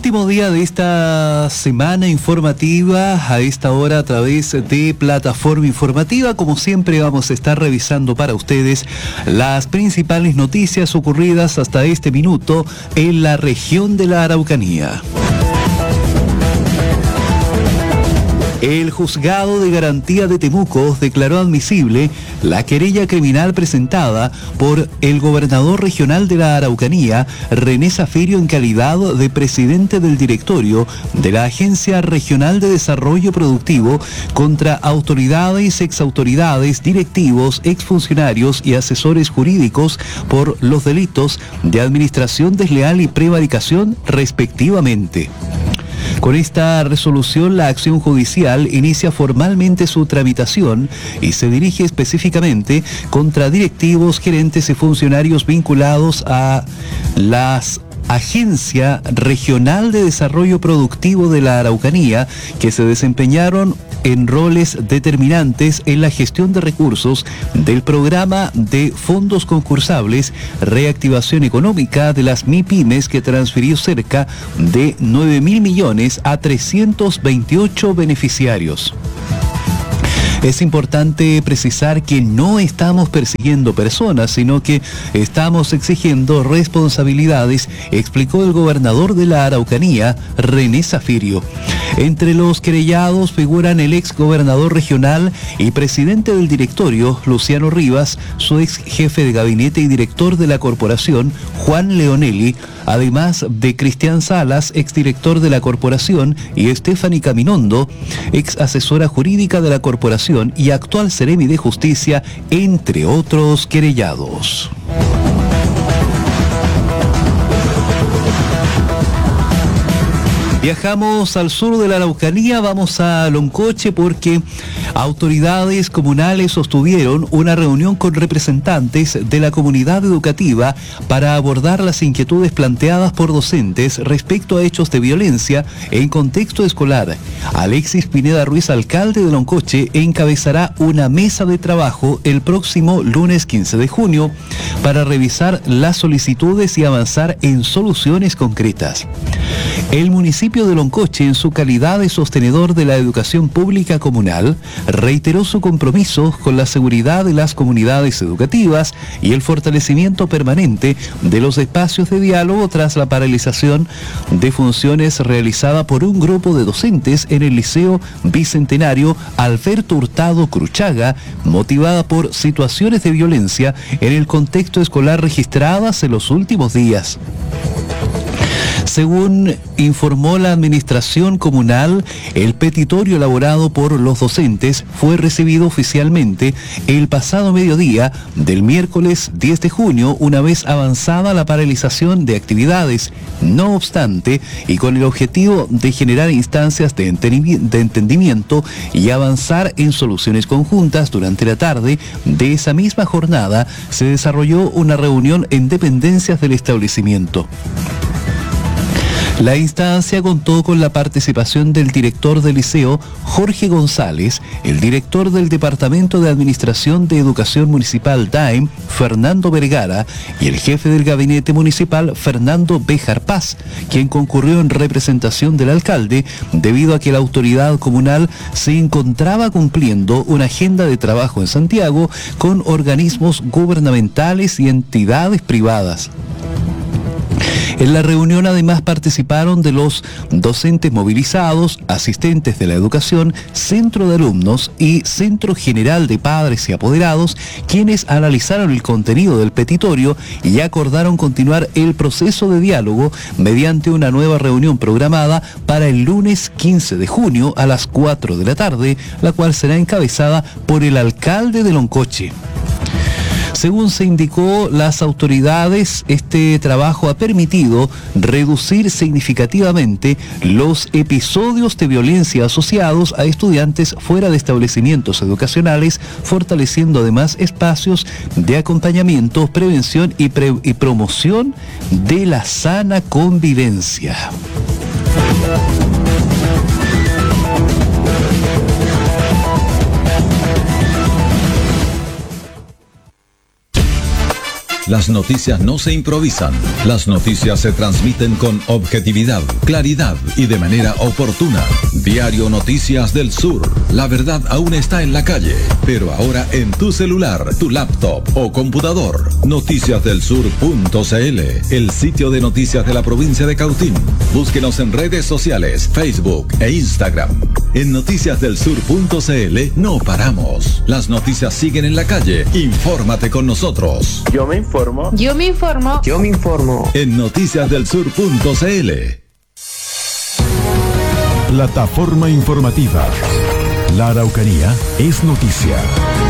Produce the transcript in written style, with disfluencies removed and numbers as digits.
Último día de esta semana informativa, a esta hora a través de Plataforma Informativa. Como siempre vamos a estar revisando para ustedes las principales noticias ocurridas hasta este minuto en la región de la Araucanía. El Juzgado de Garantía de Temuco declaró admisible la querella criminal presentada por el gobernador regional de la Araucanía, René Zafirio, en calidad de presidente del directorio de la Agencia Regional de Desarrollo Productivo, contra autoridades, exautoridades, directivos, exfuncionarios y asesores jurídicos por los delitos de administración desleal y prevaricación, respectivamente. Con esta resolución, la acción judicial inicia formalmente su tramitación y se dirige específicamente contra directivos, gerentes y funcionarios vinculados a las Agencia Regional de Desarrollo Productivo de la Araucanía, que se desempeñaron en roles determinantes en la gestión de recursos del programa de fondos concursables Reactivación Económica de las MIPYMES, que transfirió cerca de 9.000 millones a 328 beneficiarios. Es importante precisar que no estamos persiguiendo personas, sino que estamos exigiendo responsabilidades, explicó el gobernador de la Araucanía, René Zafirio. Entre los querellados figuran el ex gobernador regional y presidente del directorio, Luciano Rivas, su ex jefe de gabinete y director de la corporación, Juan Leonelli, además de Cristian Salas, exdirector de la corporación, y Stephanie Caminondo, ex asesora jurídica de la corporación y actual seremi de justicia, entre otros querellados. Viajamos al sur de la Araucanía, vamos a Loncoche, porque autoridades comunales sostuvieron una reunión con representantes de la comunidad educativa para abordar las inquietudes planteadas por docentes respecto a hechos de violencia en contexto escolar. Alexis Pineda Ruiz, alcalde de Loncoche, encabezará una mesa de trabajo el próximo lunes 15 de junio para revisar las solicitudes y avanzar en soluciones concretas. El municipio de Loncoche, en su calidad de sostenedor de la educación pública comunal, reiteró su compromiso con la seguridad de las comunidades educativas y el fortalecimiento permanente de los espacios de diálogo tras la paralización de funciones realizada por un grupo de docentes en el Liceo Bicentenario Alberto Hurtado Cruchaga, motivada por situaciones de violencia en el contexto escolar registradas en los últimos días. Según informó la administración comunal, el petitorio elaborado por los docentes fue recibido oficialmente el pasado mediodía del miércoles 10 de junio, una vez avanzada la paralización de actividades. No obstante, y con el objetivo de generar instancias de entendimiento y avanzar en soluciones conjuntas, durante la tarde de esa misma jornada se desarrolló una reunión en dependencias del establecimiento. La instancia contó con la participación del director del liceo, Jorge González, el director del Departamento de Administración de Educación Municipal DAEM, Fernando Vergara, y el jefe del gabinete municipal, Fernando Béjar Paz, quien concurrió en representación del alcalde debido a que la autoridad comunal se encontraba cumpliendo una agenda de trabajo en Santiago con organismos gubernamentales y entidades privadas. En la reunión además participaron de los docentes movilizados, asistentes de la educación, centro de alumnos y centro general de padres y apoderados, quienes analizaron el contenido del petitorio y acordaron continuar el proceso de diálogo mediante una nueva reunión programada para el lunes 15 de junio a las 4 de la tarde, la cual será encabezada por el alcalde de Loncoche. Según se indicó, las autoridades, este trabajo ha permitido reducir significativamente los episodios de violencia asociados a estudiantes fuera de establecimientos educacionales, fortaleciendo además espacios de acompañamiento, prevención y promoción de la sana convivencia. Las noticias no se improvisan. Las noticias se transmiten con objetividad, claridad y de manera oportuna. Diario Noticias del Sur. La verdad aún está en la calle, pero ahora en tu celular, tu laptop o computador. Noticiasdelsur.cl, el sitio de noticias de la provincia de Cautín. Búsquenos en redes sociales, Facebook e Instagram. En noticiasdelsur.cl no paramos. Las noticias siguen en la calle. Infórmate con nosotros. Yo me informo. Yo me informo. Yo me informo. En noticiasdelsur.cl. Plataforma informativa. La Araucanía es noticia.